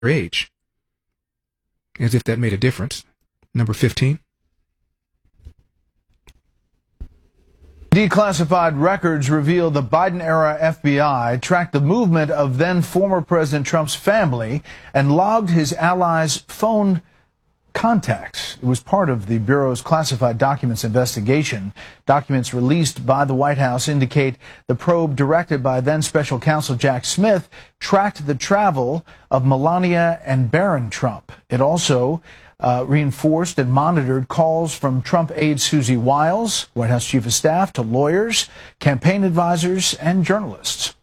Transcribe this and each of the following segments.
age. As if that made a difference. Number 15. Declassified records reveal the Biden-era FBI tracked the movement of then-former President Trump's family and logged his allies' phone contacts. It was part of the Bureau's classified documents investigation. Documents released by the White House indicate the probe directed by then-Special Counsel Jack Smith tracked the travel of Melania and Barron Trump. It also reinforced and monitored calls from Trump aide Susie Wiles, White House Chief of Staff, to lawyers, campaign advisors, and journalists.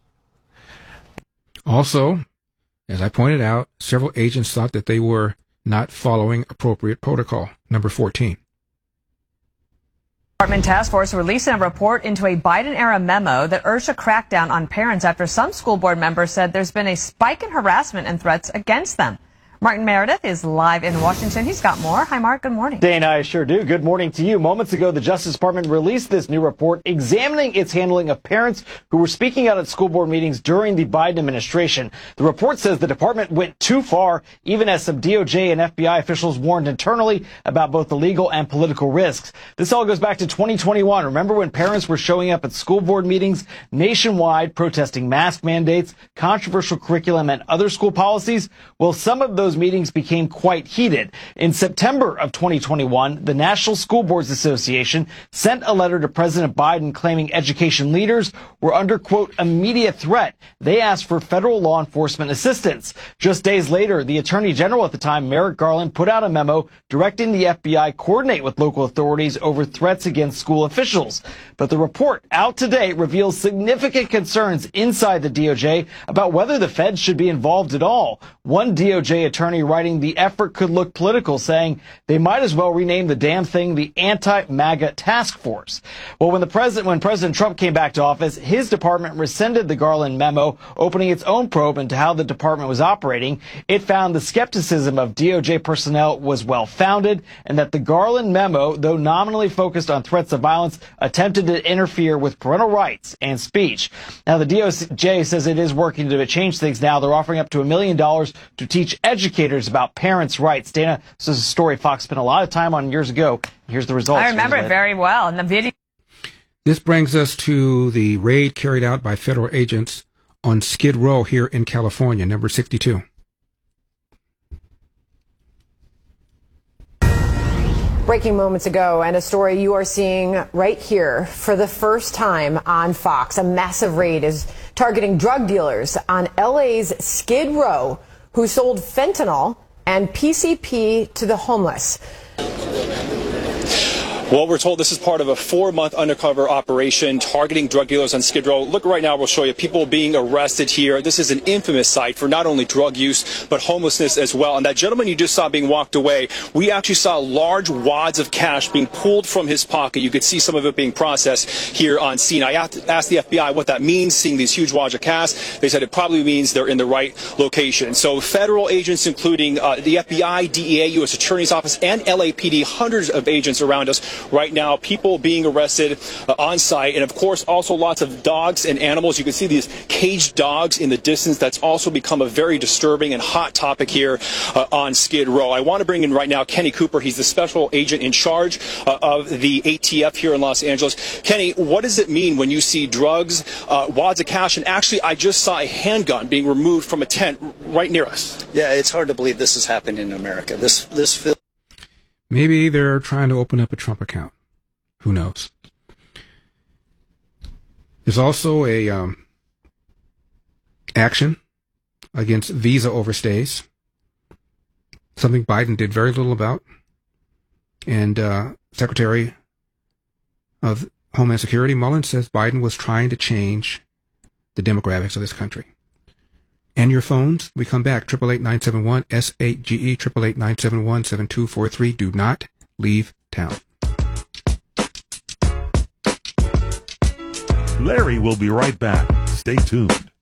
Also, as I pointed out, several agents thought that they were not following appropriate protocol. Number 14. Department task force releasing a report into a Biden-era memo that urged a crackdown on parents after some school board members said there's been a spike in harassment and threats against them. Martin Meredith is live in Washington. He's got more. Hi, Mark. Good morning. Dana, I sure do. Good morning to you. Moments ago, the Justice Department released this new report examining its handling of parents who were speaking out at school board meetings during the Biden administration. The report says the department went too far, even as some DOJ and FBI officials warned internally about both the legal and political risks. This all goes back to 2021. Remember when parents were showing up at school board meetings nationwide protesting mask mandates, controversial curriculum, and other school policies? Well, some of those meetings became quite heated. In September of 2021, the National School Boards Association sent a letter to President Biden claiming education leaders were under, quote, immediate threat. They asked for federal law enforcement assistance. Just days later, the Attorney General at the time, Merrick Garland, put out a memo directing the FBI coordinate with local authorities over threats against school officials. But the report out today reveals significant concerns inside the DOJ about whether the feds should be involved at all. One DOJ attorney writing the effort could look political, saying they might as well rename the damn thing the Anti-MAGA Task Force. Well, when President Trump came back to office, his department rescinded the Garland memo, opening its own probe into how the department was operating. It found the skepticism of DOJ personnel was well-founded, and that the Garland memo, though nominally focused on threats of violence, attempted to interfere with parental rights and speech. Now, the DOJ says it is working to change things now. They're offering up to $1 million to teach educators about parents' rights. Dana, this is a story Fox spent a lot of time on years ago. Here's the results. I remember it very well. And the video. This brings us to the raid carried out by federal agents on Skid Row here in California, number 62. Breaking moments ago, and a story you are seeing right here for the first time on Fox. A massive raid is targeting drug dealers on LA's Skid Row who sold fentanyl and PCP to the homeless. Well, we're told this is part of a 4-month undercover operation targeting drug dealers on Skid Row. Look right now, we'll show you people being arrested here. This is an infamous site for not only drug use, but homelessness as well. And that gentleman you just saw being walked away, we actually saw large wads of cash being pulled from his pocket. You could see some of it being processed here on scene. I asked the FBI what that means, seeing these huge wads of cash. They said it probably means they're in the right location. So federal agents, including the FBI, DEA, U.S. Attorney's Office, and LAPD, hundreds of agents around us right now, people being arrested on site, and of course also lots of dogs and animals. You can see these caged dogs in the distance. That's also become a very disturbing and hot topic here on Skid Row. I want to bring in right now Kenny Cooper. He's the special agent in charge of the ATF here in Los Angeles. Kenny, what does it mean when you see drugs, wads of cash, and actually I just saw a handgun being removed from a tent right near us? Yeah, it's hard to believe this has happened in America. This Maybe they're trying to open up a Trump account. Who knows? There's also a action against visa overstays, something Biden did very little about. And Secretary of Homeland Security Mullen says Biden was trying to change the demographics of this country. And your phones, we come back, 888-971-SAGE, 888-971-7243. Do not leave town. Larry will be right back. Stay tuned.